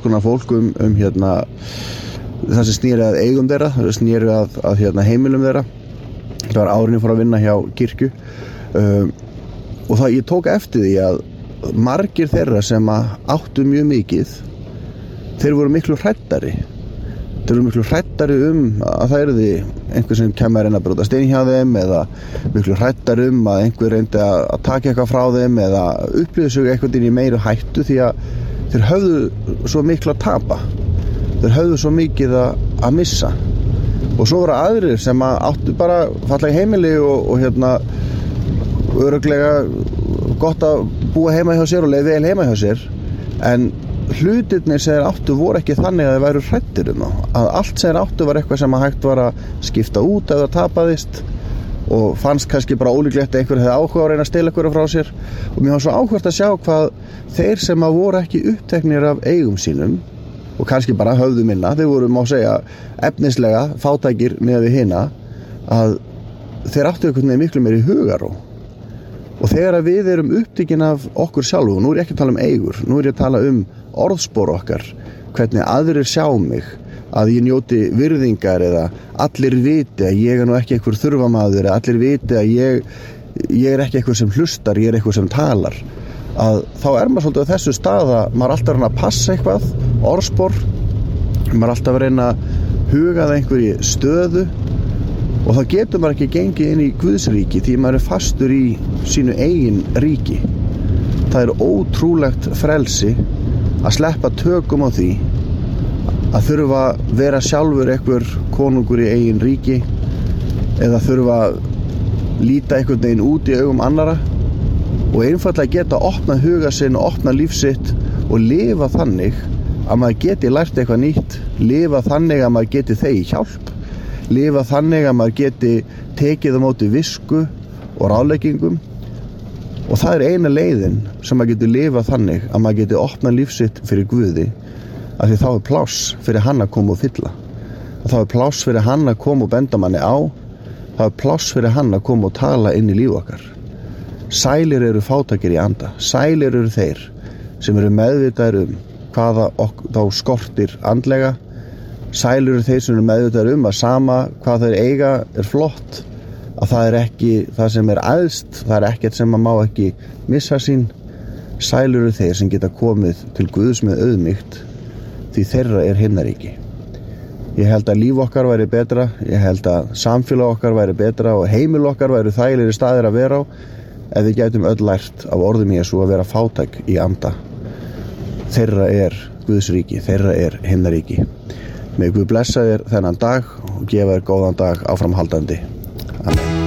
konar fólk það sem snýri að eigum þeirra, það sem snýri að heimilum þeirra. Það var árinni fór að vinna hjá kirkju og ég tók eftir því að margir þeirra sem áttu mjög mikið, þeir voru miklu hræddari. Þeir voru miklu hræddari að það yrði einhver sem kemur að reyna að brjóta stein hjá þeim, eða miklu hræddari að einhver reyndi að taka eitthvað frá þeim, eða upplýðu sig eitthvað inn í meiri hættu, því að þeir höfðu svo miklu að tapa. Þeir höfðu svo mikið að missa. Og svo voru aðrir sem áttu bara fallega heimili og örugglega gott að búa heima hjá sér og leið vel heima hjá sér, en hlutirnir sem þeir áttu voru ekki þannig að þeir væru hræddir að allt sem þeir áttu var eitthvað sem hægt var að skipta út ef það tapaðist, og fannst kannski bara ólíklegt að einhver hefði áhuga að reyna að stela einhverju frá sér. Og mér var svo áhugavert að sjá hvað þeir sem voru ekki uppteknir af eigum sínum og kannski bara höfðu minna, þeir voru, má segja, efnislega fátækir miðað við hina, að þeir áttu einhvern veginn miklu meiri hugarró. Og þegar við erum upptekin af okkur sjálfu, nú ég ekki að tala eigur, nú ég að tala orðspor okkar, hvernig aðrir sjá mig, að ég njóti virðingar, eða allir viti að ég nú ekki einhver þurfamaður, eða allir viti að ég ekki einhver sem hlustar, ég einhver sem talar, að þá maður svolítið á þessu stað að maður alltaf reyna að passa eitthvað, orðspor, maður alltaf reyna að huga að einhverju stöðu, og þá getur maður ekki gengið inn í Guðsríki því maður fastur í sínu eigin ríki. Það ótrúlegt frelsi að sleppa tökum á því að þurfa að vera sjálfur einhver konungur í eigin ríki, eða þurfa að líta einhvern veginn út í augum annara, og einfaldlega geta opna huga sinn og opna líf sitt og lifa þannig að maður geti lært eitthvað nýtt, lifa þannig að maður geti þegið hjálp, lifa þannig að maður geti tekið á móti visku og ráðleggingum. Og það eina leiðin sem maður getur lifað þannig að maður geti opnað líf sitt fyrir Guði, af því þá pláss fyrir hann að koma og fylla. Þá pláss fyrir hann að koma og benda manni á, þá pláss fyrir hann að koma og tala inn í líf okkar. Sælir eru fátækir í anda, sælir eru þeir sem eru meðvitaðir hvaða þá skortir andlega, sælir eru þeir sem eru meðvitaðir að sama hvað þeir eiga flott, að það ekki það sem æðst, það ekkert sem maður má ekki missa sín. Sælir eru þeir sem geta komið til Guðs með auðmýkt, því þeirra himnaríki. Ég held að líf okkar væri betra, ég held að samfélag okkar væri betra og heimil okkar væri þægilegri staðir að vera á, ef við gætum öll lært af orðum Jesú að vera fátæk í anda. Þeirra Guðs ríki, þeirra himnaríki. Með Guð blessa þér þennan dag og gefa þér góðan dag áframhaldandi.